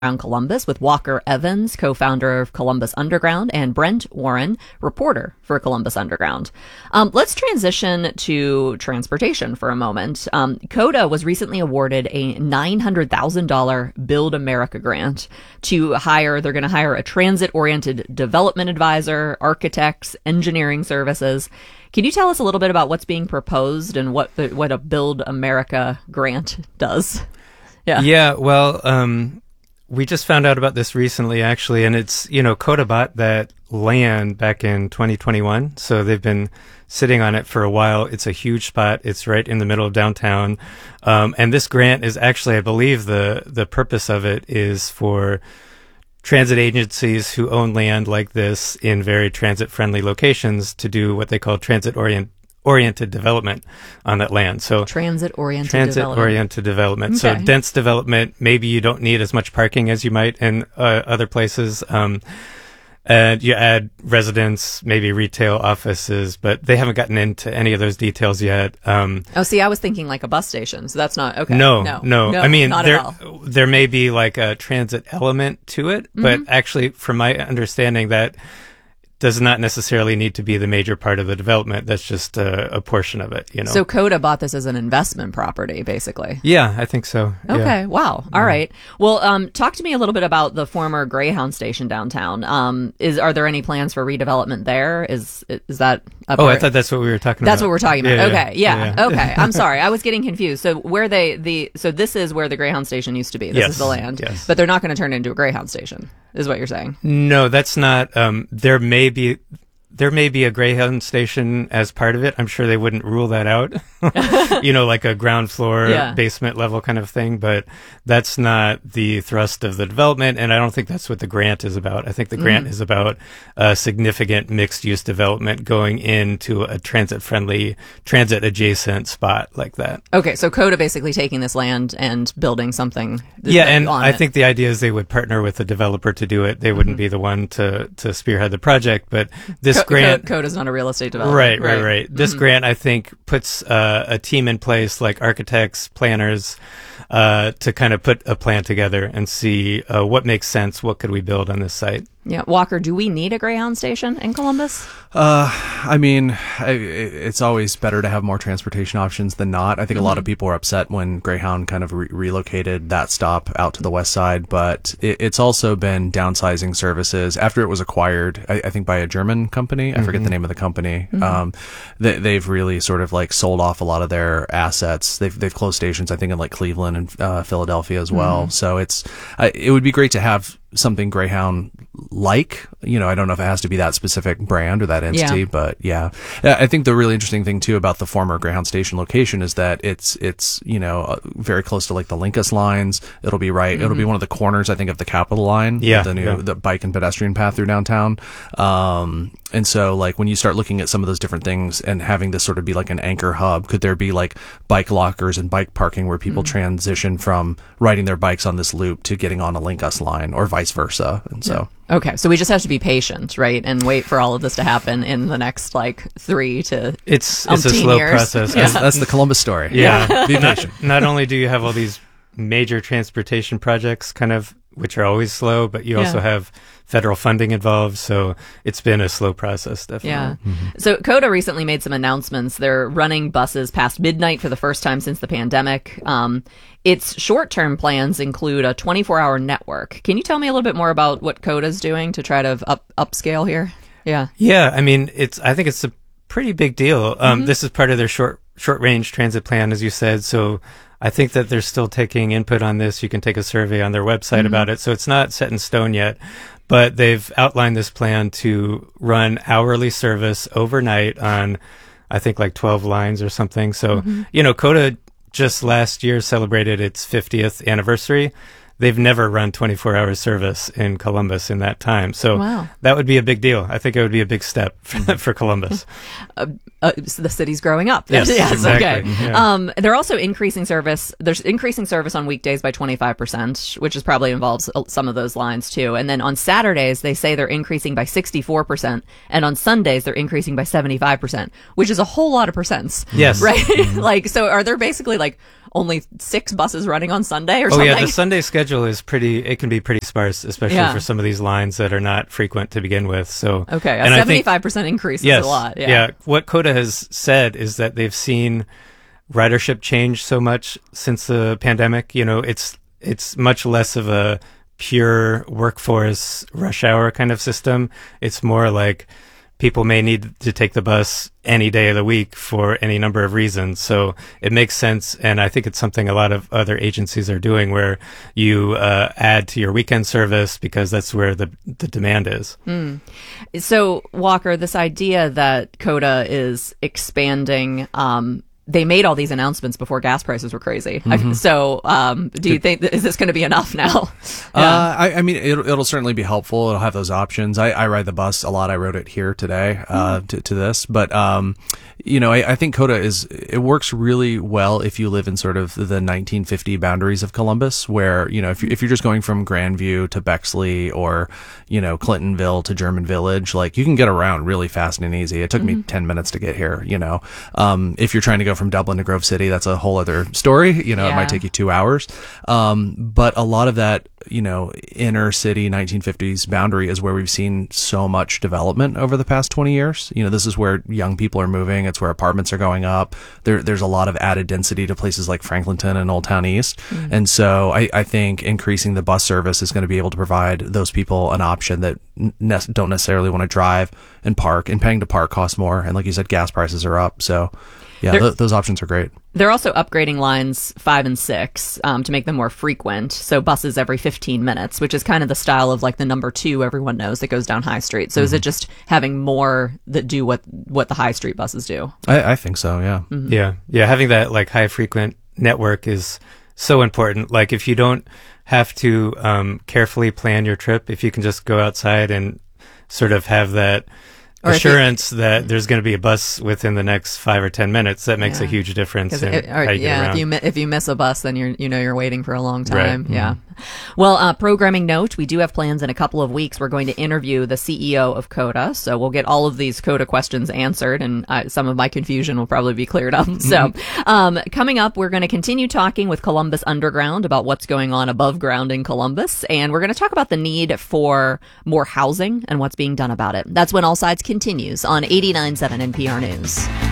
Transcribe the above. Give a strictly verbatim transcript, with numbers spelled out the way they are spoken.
around Columbus with Walker Evans, co-founder of Columbus Underground, and Brent Warren, reporter for Columbus Underground. Um, let's transition to transportation for a moment. Um, COTA was recently awarded a nine hundred thousand dollars Build America grant to hire, they're going to hire a transit-oriented development advisor, architects, engineering services. Can you tell us a little bit about what's being proposed and what the, what a Build America grant does? Yeah. Yeah, well, um, we just found out about this recently, actually, and it's, you know, COTA bought that land back in twenty twenty-one, so they've been sitting on it for a while. It's a huge spot. It's right in the middle of downtown, um, and this grant is actually, I believe, the the purpose of it is for transit agencies who own land like this in very transit-friendly locations to do what they call transit-orient oriented development on that land. So transit-oriented transit development. oriented development. Okay. So dense development, maybe you don't need as much parking as you might in uh, other places. Um, and you add residents, maybe retail offices, but they haven't gotten into any of those details yet. Um, oh, see, I was thinking like a bus station, so that's not okay. No, no, no. no I mean, not there at all. there may be like a transit element to it, Mm-hmm. but actually, from my understanding, that does not necessarily need to be the major part of the development. That's just a, a portion of it, you know. So COTA bought this as an investment property, basically. Yeah, I think so. Okay. Yeah. Wow. All right. Well, um, talk to me a little bit about the former Greyhound station downtown. Um, is are there any plans for redevelopment there? Is is that? A Oh, part? I thought that's what we were talking That's about. what we're talking about. Yeah, okay. Yeah. yeah, yeah. Okay. I'm sorry. I was getting confused. So where they the so this is where the Greyhound station used to be. This Yes, is the land. yes. But they're not going to turn it into a Greyhound station, is what you're saying. No, that's not. Um, there may be. There may be a Greyhound station as part of it. I'm sure they wouldn't rule that out, you know, like a ground floor, Yeah. basement level kind of thing. But that's not the thrust of the development. And I don't think that's what the grant is about. I think the grant Mm. is about a significant mixed use development going into a transit friendly, transit adjacent spot like that. Okay. So COTA basically taking this land and building something. th- Yeah, and on I it. think the idea is they would partner with a developer to do it. They wouldn't be the one to, to spearhead the project, but this Co- grant... Co- COTA's not a real estate developer. Right, right, right. This grant, I think, puts uh, a team in place, like architects, planners, uh, to kind of put a plan together and see uh, what makes sense, what could we build on this site. Yeah. Walker, do we need a Greyhound station in Columbus? Uh, I mean, I, it's always better to have more transportation options than not. I think a lot of people were upset when Greyhound kind of re- relocated that stop out to the west side, but it, it's also been downsizing services after it was acquired, I, I think by a German company. I forget the name of the company. Um, they, they've really sort of like sold off a lot of their assets. They've, they've closed stations, I think in like Cleveland and uh, Philadelphia as well. So it's, uh, it would be great to have something Greyhound like, you know, I don't know if it has to be that specific brand or that entity, Yeah. but yeah. Yeah, I think the really interesting thing too about the former Greyhound station location is that it's, it's, you know, uh, very close to like the Lincus lines. It'll be right. It'll be one of the corners, I think, of the Capitol line. Yeah, The new, yeah. the bike and pedestrian path through downtown. Um, and so like when you start looking at some of those different things and having this sort of be like an anchor hub, could there be like bike lockers and bike parking where people transition from riding their bikes on this loop to getting on a Lincus line or vice versa? And so. Okay, so we just have to be patient, right, and wait for all of this to happen in the next like three to It's it's a umpteen slow years. process. Yeah. That's, that's the Columbus story. Yeah. Be not, patient. not only do you have all these major transportation projects kind of, which are always slow, but you Yeah. also have federal funding involved. So it's been a slow process, definitely. Yeah. So COTA recently made some announcements. They're running buses past midnight for the first time since the pandemic. Um, its short-term plans include a twenty-four hour network. Can you tell me a little bit more about what COTA's doing to try to up upscale here? Yeah. Yeah, I mean, it's. I think it's a pretty big deal. Um, Mm-hmm. This is part of their short short range transit plan, as you said. So I think that they're still taking input on this. You can take a survey on their website Mm-hmm. about it. So it's not set in stone yet, but they've outlined this plan to run hourly service overnight on, I think, like twelve lines or something. So Mm-hmm. you know, COTA just last year celebrated its fiftieth anniversary. They've never run twenty-four hour service in Columbus in that time. So Wow. that would be a big deal. I think it would be a big step for, for Columbus. Uh, so the city's growing up. Yes, exactly. Okay. Yeah. Um, they're also increasing service. There's increasing service on weekdays by twenty-five percent, which is probably involves some of those lines too. And then on Saturdays, they say they're increasing by sixty-four percent. And on Sundays, they're increasing by seventy-five percent, which is a whole lot of percents. Yes. Right? Like, so are there basically like only six buses running on Sunday or oh, something. yeah, the Sunday schedule is pretty, it can be pretty sparse, especially Yeah. for some of these lines that are not frequent to begin with. So, Okay, a and I think- seventy-five percent increase yes, is a lot. Yeah. yeah. What COTA has said is that they've seen ridership change so much since the pandemic. You know, it's it's much less of a pure workforce rush hour kind of system. It's more like people may need to take the bus any day of the week for any number of reasons. So it makes sense. And I think it's something a lot of other agencies are doing, where you uh, add to your weekend service because that's where the, the demand is. Mm. So, Walker, this idea that COTA is expanding, um, they made all these announcements before gas prices were crazy. Mm-hmm. I, so, um, do you think that, is this going to be enough now? Uh, I, I mean, it'll, it'll certainly be helpful. It'll have those options. I, I ride the bus a lot. I rode it here today, uh, Mm. to, to this, but, um, you know, I, I think COTA is, it works really well if you live in sort of the nineteen fifty boundaries of Columbus, where, you know, if you, if you're just going from Grandview to Bexley or, you know, Clintonville to German Village, like you can get around really fast and easy. It took Mm-hmm. me ten minutes to get here, you know. Um, if you're trying to go from Dublin to Grove City, that's a whole other story. You know, Yeah. it might take you two hours. Um, but a lot of that, you know, inner city nineteen fifties boundary is where we've seen so much development over the past twenty years. You know, this is where young people are moving. It's where apartments are going up. There, there's a lot of added density to places like Franklinton and Old Town East. Mm-hmm. And so I, I think increasing the bus service is going to be able to provide those people an option that ne- don't necessarily want to drive and park, and paying to park costs more. And like you said, gas prices are up. So yeah, th- those options are great. They're also upgrading lines five and six um, to make them more frequent. So buses every fifteen minutes, which is kind of the style of like the number two everyone knows that goes down High Street. So mm-hmm. is it just having more that do what what the High Street buses do? I, I think so. Yeah. Mm-hmm. Yeah. Yeah. Having that like high frequent network is so important. Like if you don't have to um, carefully plan your trip, if you can just go outside and sort of have that Or assurance that there's going to be a bus within the next five or ten minutes, that makes Yeah. a huge difference in It, or, how you yeah, get around. if you mi- if you miss a bus, then you're you know you're waiting for a long Right. time. Yeah. Well, uh, programming note: we do have plans in a couple of weeks. We're going to interview the C E O of COTA, so we'll get all of these COTA questions answered, and uh, some of my confusion will probably be cleared up. So, um, coming up, we're going to continue talking with Columbus Underground about what's going on above ground in Columbus, and we're going to talk about the need for more housing and what's being done about it. That's when All Sides continues on eighty-nine point seven N P R News.